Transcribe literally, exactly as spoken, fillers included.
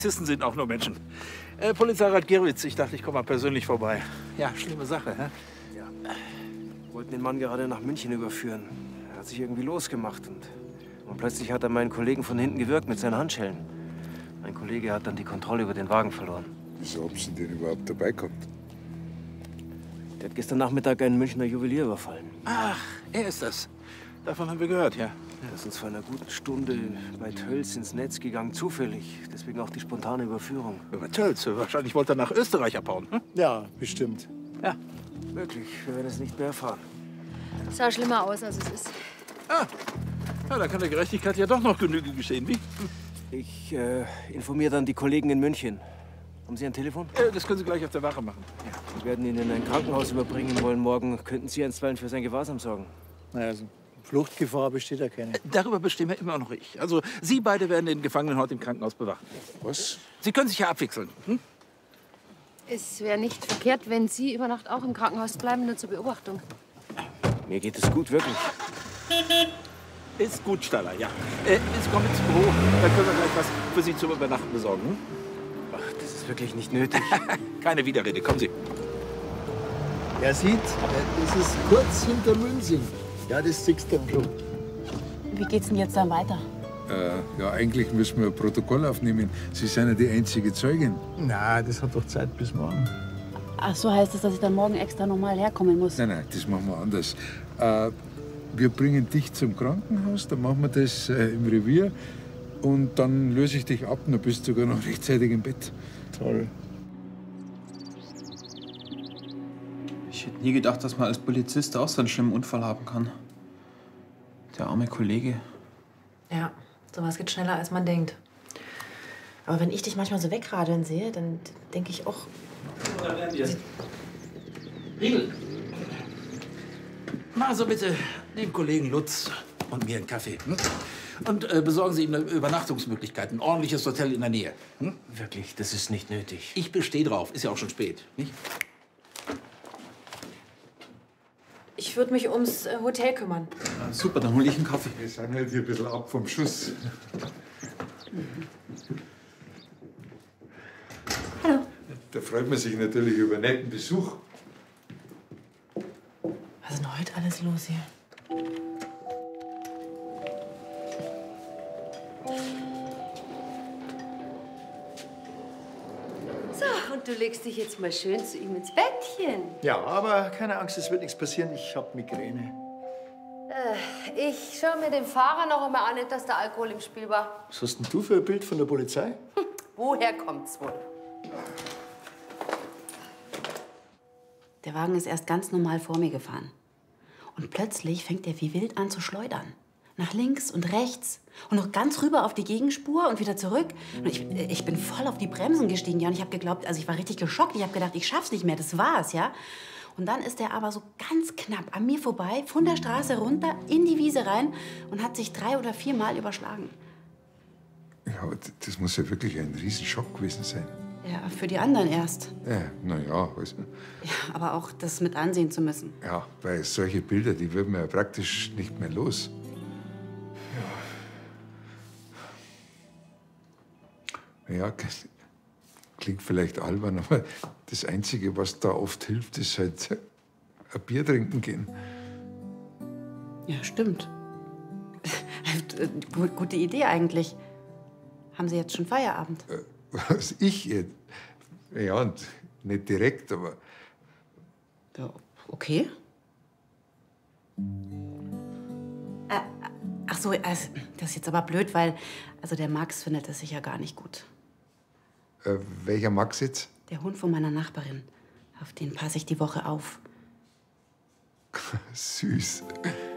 Polizisten sind auch nur Menschen. Äh, Polizeirat Gerwitz, ich dachte, ich komme mal persönlich vorbei. Ja, schlimme Sache, hä? Ja. Wir wollten den Mann gerade nach München überführen. Er hat sich irgendwie losgemacht und, und plötzlich hat er meinen Kollegen von hinten gewürgt mit seinen Handschellen. Mein Kollege hat dann die Kontrolle über den Wagen verloren. Wieso haben Sie den überhaupt dabei gehabt? Der hat gestern Nachmittag einen Münchner Juwelier überfallen. Ach, er ist das. Davon haben wir gehört, ja. Er ist uns vor einer guten Stunde bei Tölz ins Netz gegangen, zufällig. Deswegen auch die spontane Überführung. Über Tölz? Wahrscheinlich wollte er nach Österreich abhauen. Hm? Ja, bestimmt. Ja. Möglich, wir werden es nicht mehr erfahren. Sah schlimmer aus, als es ist. Ah, ja, da kann der Gerechtigkeit ja doch noch Genüge geschehen, wie? Ich äh, informiere dann die Kollegen in München. Haben Sie ein Telefon? Äh, das können Sie gleich auf der Wache machen. Ja. Wir werden ihn in ein Krankenhaus überbringen wollen morgen. Könnten Sie einstweilen für sein Gewahrsam sorgen? Naja, also Fluchtgefahr besteht ja keine. Darüber bestimmen wir immer noch ich. Also, Sie beide werden den Gefangenen heute im Krankenhaus bewachen. Was? Sie können sich ja abwechseln. Hm? Es wäre nicht verkehrt, wenn Sie über Nacht auch im Krankenhaus bleiben, nur zur Beobachtung. Mir geht es gut, wirklich. Ist gut, Staller, ja. Äh, Sie kommen ins Büro, dann können wir gleich was für Sie zum Übernachten besorgen. Hm? Ach, das ist wirklich nicht nötig. Keine Widerrede, kommen Sie. Er sieht, das ist kurz hinter Münzing. Ja, das siehst du schon. Wie geht's denn jetzt dann weiter? Äh, ja, eigentlich müssen wir ein Protokoll aufnehmen. Sie sind ja die einzige Zeugin. Na, das hat doch Zeit bis morgen. Ach so, heißt das, dass ich dann morgen extra noch mal herkommen muss? Nein, nein, das machen wir anders. Äh, wir bringen dich zum Krankenhaus, dann machen wir das äh, im Revier und dann löse ich dich ab, dann bist du sogar noch rechtzeitig im Bett. Toll. Ich hätte nie gedacht, dass man als Polizist auch so einen schlimmen Unfall haben kann. Der arme Kollege. Ja, sowas geht schneller, als man denkt. Aber wenn ich dich manchmal so wegradeln sehe, dann denke ich auch... Da werden wir. Riegel. Machen Sie bitte dem Kollegen Lutz und mir einen Kaffee. Hm? Und äh, besorgen Sie ihm Übernachtungsmöglichkeiten. Ein ordentliches Hotel in der Nähe. Hm? Wirklich, das ist nicht nötig. Ich bestehe drauf. Ist ja auch schon spät, nicht? Ich würde mich ums äh, Hotel kümmern. Ja, super, dann hole ich einen Kaffee. Wir sind halt hier ein bisschen ab vom Schuss. Hallo. Da freut man sich natürlich über einen netten Besuch. Was ist denn heute alles los hier? So, und du legst dich jetzt mal schön zu ihm ins Bettchen. Ja, aber keine Angst, es wird nichts passieren. Ich habe Migräne. Äh, ich schau mir den Fahrer noch einmal an, nicht, dass der Alkohol im Spiel war. Was hast denn du für ein Bild von der Polizei? Hm, woher kommt's wohl? Der Wagen ist erst ganz normal vor mir gefahren. Und plötzlich fängt er wie wild an zu schleudern. Nach links und rechts. Und noch ganz rüber auf die Gegenspur und wieder zurück. Und ich, ich bin voll auf die Bremsen gestiegen, ja. Und ich habe geglaubt, also ich war richtig geschockt. Ich habe gedacht, ich schaff's nicht mehr, das war's, ja. Und dann ist er aber so ganz knapp an mir vorbei, von der Straße runter, in die Wiese rein und hat sich drei oder vier Mal überschlagen. Ja, das muss ja wirklich ein Riesenschock gewesen sein. Ja, für die anderen erst. Ja, na ja, also, Ja, aber auch das mit ansehen zu müssen. ja, weil solche Bilder, die wird man ja praktisch nicht mehr los. Ja. Ja, klingt vielleicht albern, aber das Einzige, was da oft hilft, ist halt ein Bier trinken gehen. Ja, stimmt. Gute Idee eigentlich. Haben Sie jetzt schon Feierabend? Was ich jetzt? Ja, und nicht direkt, aber. Ja, okay. Äh, ach so, also, das ist jetzt aber blöd, weil also der Max findet das sicher gar nicht gut. Äh, welcher Max jetzt? Der Hund von meiner Nachbarin. Auf den passe ich die Woche auf. Süß.